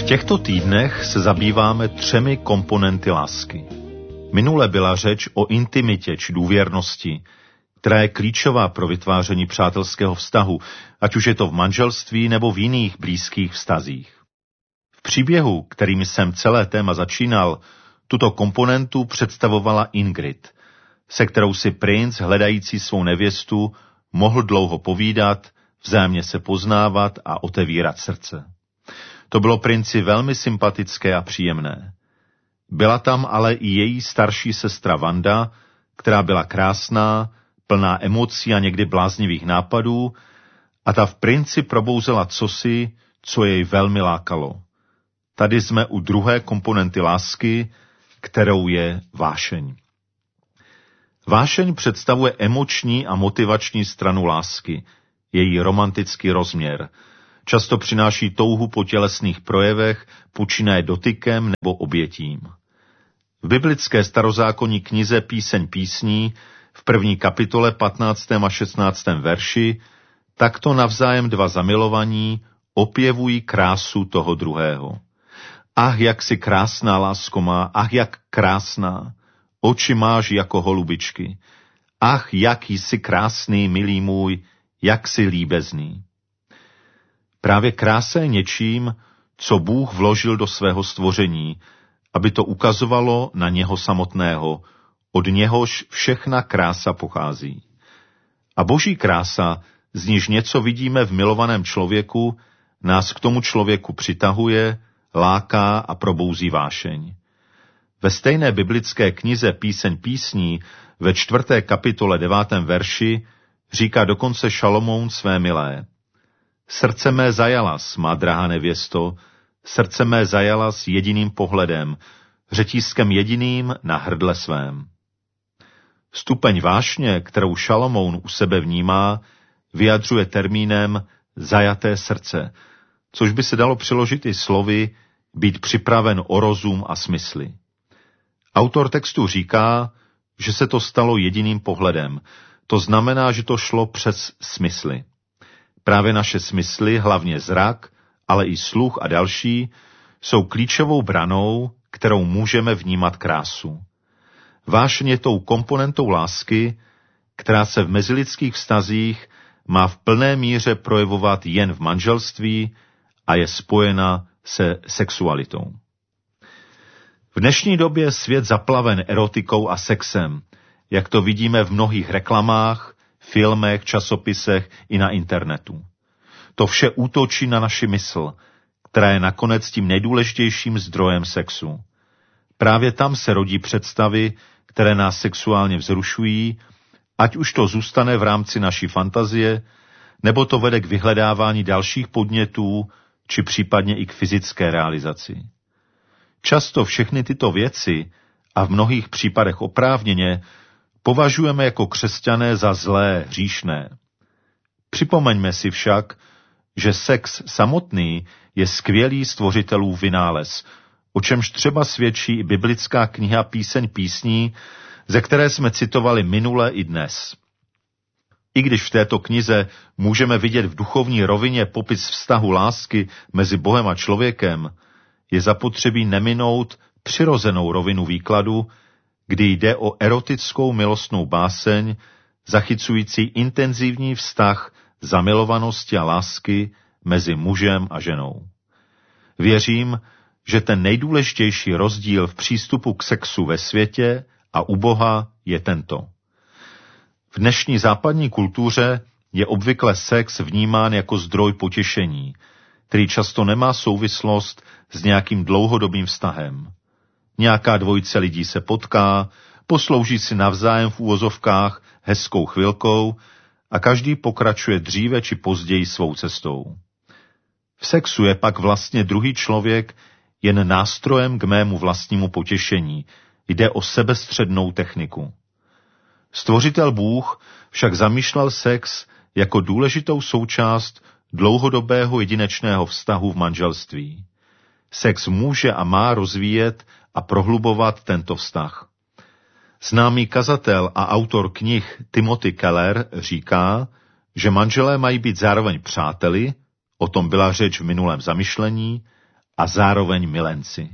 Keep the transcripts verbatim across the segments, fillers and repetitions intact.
těchto týdnech se zabýváme třemi komponenty lásky. Minule byla řeč o intimitě či důvěrnosti, která je klíčová pro vytváření přátelského vztahu, ať už je to v manželství nebo v jiných blízkých vztazích. V příběhu, kterým jsem celé téma začínal, tuto komponentu představovala Ingrid, se kterou si princ, hledající svou nevěstu, mohl dlouho povídat, vzájemně se poznávat a otevírat srdce. To bylo princi velmi sympatické a příjemné. Byla tam ale i její starší sestra Vanda, která byla krásná, plná emocí a někdy bláznivých nápadů, a ta v princi probouzela cosi, co jej velmi lákalo. Tady jsme u druhé komponenty lásky, kterou je vášeň. Vášeň představuje emoční a motivační stranu lásky, její romantický rozměr. Často přináší touhu po tělesných projevech, počínaje dotykem nebo obětím. V biblické starozákonní knize Píseň písní v první kapitole patnáctém a šestnáctém verši takto navzájem dva zamilovaní opěvují krásu toho druhého. Ach, jak jsi krásná, lásko má, ach, jak krásná, oči máš jako holubičky. Ach, jaký jsi krásný, milý můj, jak jsi líbezný. Právě krása je něčím, co Bůh vložil do svého stvoření, aby to ukazovalo na něho samotného, od něhož všechna krása pochází. A boží krása, z níž něco vidíme v milovaném člověku, nás k tomu člověku přitahuje, láká a probouzí vášeň. Ve stejné biblické knize Píseň písní ve čtvrté kapitole devátém verši říká dokonce Šalomoun své milé. Srdce mé zajalas, má drahá nevěsto, srdce mé zajalas jediným pohledem, řetízkem jediným na hrdle svém. Stupeň vášně, kterou Šalomoun u sebe vnímá, vyjadřuje termínem zajaté srdce, což by se dalo přeložit i slovy být připraven o rozum a smysly. Autor textu říká, že se to stalo jediným pohledem, to znamená, že to šlo přes smysly. Právě naše smysly, hlavně zrak, ale i sluch a další, jsou klíčovou branou, kterou můžeme vnímat krásu. Vášeň je tou komponentou lásky, která se v mezilidských vztazích má v plné míře projevovat jen v manželství a je spojena se sexualitou. V dnešní době je svět zaplaven erotikou a sexem, jak to vidíme v mnohých reklamách, filmech, časopisech i na internetu. To vše útočí na naši mysl, která je nakonec tím nejdůležitějším zdrojem sexu. Právě tam se rodí představy, které nás sexuálně vzrušují, ať už to zůstane v rámci naší fantazie, nebo to vede k vyhledávání dalších podnětů, či případně i k fyzické realizaci. Často všechny tyto věci, a v mnohých případech oprávněně, považujeme jako křesťané za zlé, hříšné. Připomeňme si však, že sex samotný je skvělý stvořitelův vynález, o čemž třeba svědčí i biblická kniha Píseň písní, ze které jsme citovali minule i dnes. I když v této knize můžeme vidět v duchovní rovině popis vztahu lásky mezi Bohem a člověkem, je zapotřebí neminout přirozenou rovinu výkladu, kdy jde o erotickou milostnou báseň, zachycující intenzivní vztah zamilovanosti a lásky mezi mužem a ženou. Věřím, že ten nejdůležitější rozdíl v přístupu k sexu ve světě a u Boha je tento. V dnešní západní kultuře je obvykle sex vnímán jako zdroj potěšení, který často nemá souvislost s nějakým dlouhodobým vztahem. Nějaká dvojice lidí se potká, poslouží si navzájem v úvozovkách hezkou chvilkou a každý pokračuje dříve či později svou cestou. V sexu je pak vlastně druhý člověk jen nástrojem k mému vlastnímu potěšení, jde o sebestřednou techniku. Stvořitel Bůh však zamýšlel sex jako důležitou součást dlouhodobého jedinečného vztahu v manželství. Sex může a má rozvíjet a prohlubovat tento vztah. Známý kazatel a autor knih Timothy Keller říká, že manželé mají být zároveň přáteli, o tom byla řeč v minulém zamyšlení, a zároveň milenci.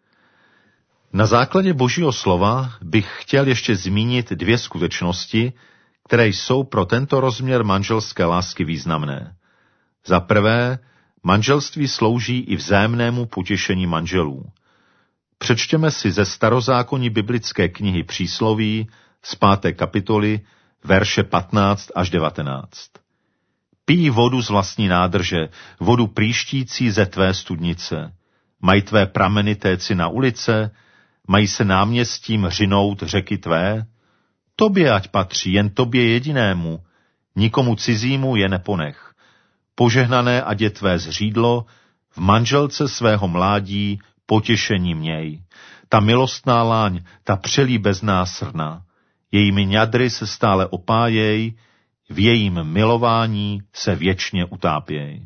Na základě Božího slova bych chtěl ještě zmínit dvě skutečnosti, které jsou pro tento rozměr manželské lásky významné. Za prvé, manželství slouží i vzájemnému potěšení manželů. Přečtěme si ze starozákonní biblické knihy Přísloví z páté kapitoly, verše patnáct až devatenáct. Pij vodu z vlastní nádrže, vodu prýštící ze tvé studnice. Mají tvé prameny téci na ulice, mají se náměstím řinout řeky tvé? Tobě ať patří, jen tobě jedinému, nikomu cizímu je neponech. Požehnané ať je tvé zřídlo, v manželce svého mládí potěšení měj. Ta milostná láň, ta přelíbezná srna, jejími ňadry se stále opájej, v jejím milování se věčně utápěj.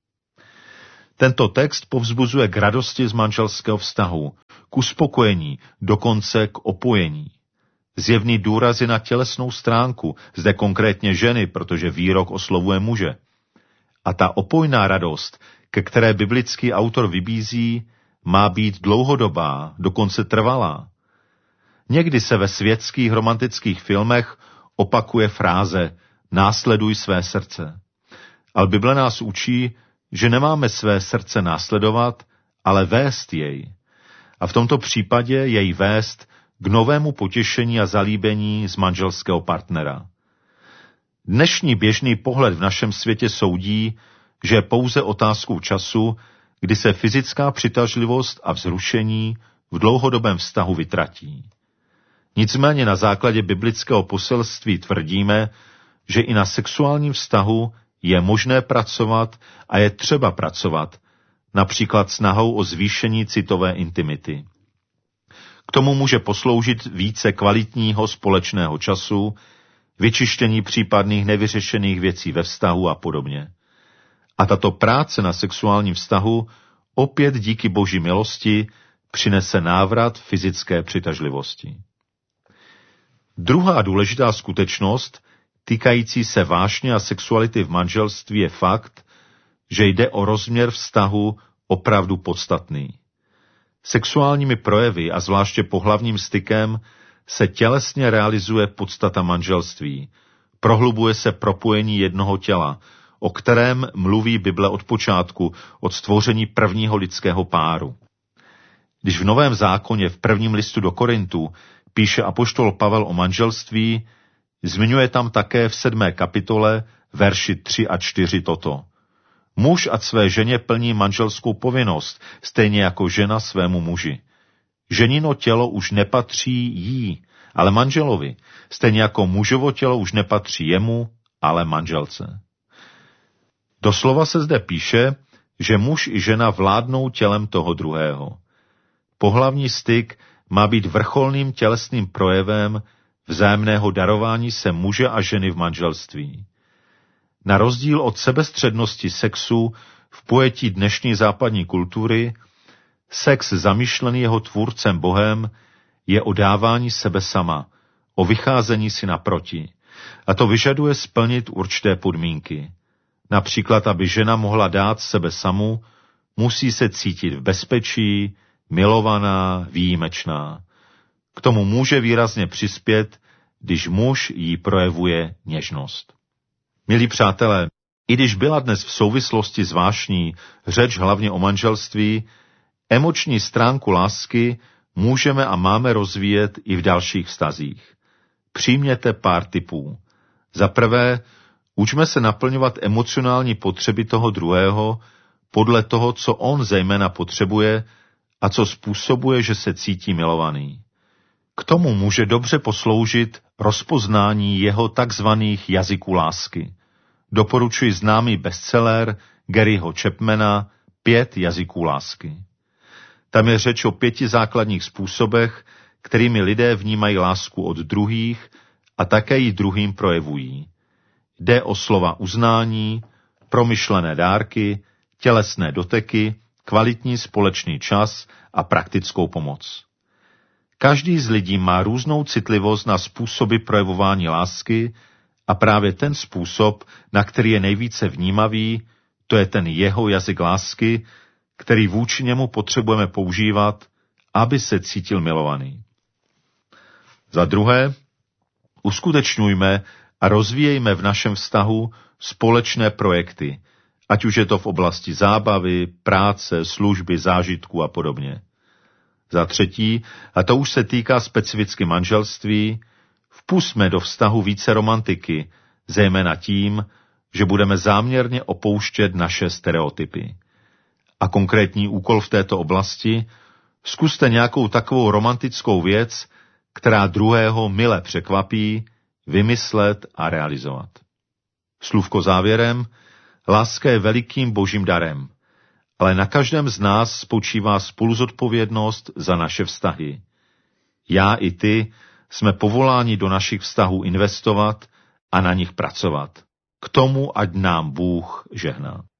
Tento text povzbuzuje k radosti z manželského vztahu, k uspokojení, dokonce k opojení. Zjevný důraz je na tělesnou stránku, zde konkrétně ženy, protože výrok oslovuje muže. A ta opojná radost, ke které biblický autor vybízí, má být dlouhodobá, dokonce trvalá. Někdy se ve světských romantických filmech opakuje fráze následuj své srdce. Ale Bible nás učí, že nemáme své srdce následovat, ale vést jej. A v tomto případě jej vést k novému potěšení a zalíbení z manželského partnera. Dnešní běžný pohled v našem světě soudí, že je pouze otázkou času, kdy se fyzická přitažlivost a vzrušení v dlouhodobém vztahu vytratí. Nicméně na základě biblického poselství tvrdíme, že i na sexuálním vztahu je možné pracovat a je třeba pracovat, například snahou o zvýšení citové intimity. K tomu může posloužit více kvalitního společného času, vyčištění případných nevyřešených věcí ve vztahu a podobně. A tato práce na sexuálním vztahu opět díky Boží milosti přinese návrat fyzické přitažlivosti. Druhá důležitá skutečnost, týkající se vášně a sexuality v manželství, je fakt, že jde o rozměr vztahu opravdu podstatný. Sexuálními projevy a zvláště pohlavním stykem se tělesně realizuje podstata manželství. Prohlubuje se propojení jednoho těla, o kterém mluví Bible od počátku, od stvoření prvního lidského páru. Když v Novém zákoně v prvním listu do Korintů píše apoštol Pavel o manželství, zmiňuje tam také v sedmé kapitole verši tři a čtyři toto. Muž ať své ženě plní manželskou povinnost, stejně jako žena svému muži. Ženino tělo už nepatří jí, ale manželovi, stejně jako mužovo tělo už nepatří jemu, ale manželce. Doslova se zde píše, že muž i žena vládnou tělem toho druhého. Pohlavní styk má být vrcholným tělesným projevem vzájemného darování se muže a ženy v manželství. Na rozdíl od sebestřednosti sexu v pojetí dnešní západní kultury, sex zamýšlený jeho tvůrcem Bohem je o dávání sebe sama, o vycházení si naproti. A to vyžaduje splnit určité podmínky. Například, aby žena mohla dát sebe samu, musí se cítit v bezpečí, milovaná, výjimečná. K tomu může výrazně přispět, když muž jí projevuje něžnost. Milí přátelé, i když byla dnes v souvislosti s vášní řeč hlavně o manželství, emoční stránku lásky můžeme a máme rozvíjet i v dalších vztazích. Přijměte pár tipů. Za prvé, učme se naplňovat emocionální potřeby toho druhého podle toho, co on zejména potřebuje a co způsobuje, že se cítí milovaný. K tomu může dobře posloužit rozpoznání jeho takzvaných jazyků lásky. Doporučuji známý bestseller Garyho Chapmana Pět jazyků lásky. Tam je řeč o pěti základních způsobech, kterými lidé vnímají lásku od druhých a také ji druhým projevují. Jde o slova uznání, promyšlené dárky, tělesné doteky, kvalitní společný čas a praktickou pomoc. Každý z lidí má různou citlivost na způsoby projevování lásky a právě ten způsob, na který je nejvíce vnímavý, to je ten jeho jazyk lásky, který vůči němu potřebujeme používat, aby se cítil milovaný. Za druhé, uskutečňujme a rozvíjejme v našem vztahu společné projekty, ať už je to v oblasti zábavy, práce, služby, zážitku a podobně. Za třetí, a to už se týká specificky manželství, vpusťme do vztahu více romantiky, zejména tím, že budeme záměrně opouštět naše stereotypy. A konkrétní úkol v této oblasti, zkuste nějakou takovou romantickou věc, která druhého mile překvapí, vymyslet a realizovat. Slůvko závěrem, láska je velikým božím darem, ale na každém z nás spočívá spoluzodpovědnost za naše vztahy. Já i ty jsme povoláni do našich vztahů investovat a na nich pracovat. K tomu ať nám Bůh žehná.